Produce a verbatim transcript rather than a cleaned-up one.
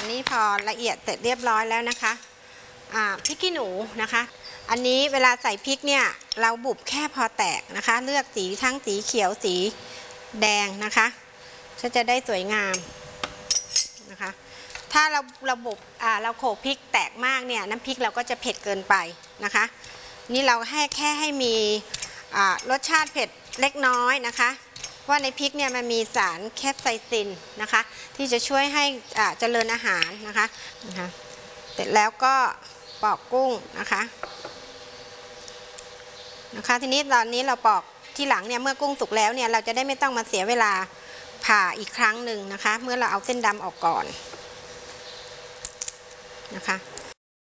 นี่พอละเอียดเสร็จเรียบร้อยแล้วนะคะพริกขี้หนูนะคะอันนี้เวลาใส่พริกเนี่ยเราบุบแค่พอแตกนะคะเลือกสีทั้งสีเขียวสีแดงนะคะก็จะได้สวยงามนะคะถ้าเราเราบุบเราโขลกพริกแตกมากเนี่ยน้ำพริกเราก็จะเผ็ดเกินไปนะคะนี่เราให้แค่ให้มีรสชาติเผ็ดเล็กน้อยนะคะว่าในพริกเนี่ยมันมีสารแคปไซซินนะคะที่จะช่วยให้เจริญอาหารนะคะนะคะเสร็จแล้วก็ปอกกุ้งนะคะนะคะทีนี้ตอนนี้เราปอกที่หลังเนี่ยเมื่อกุ้งสุกแล้วเนี่ยเราจะได้ไม่ต้องมาเสียเวลาผ่าอีกครั้งหนึ่งนะคะเมื่อเราเอาเส้นดำออกก่อนนะคะ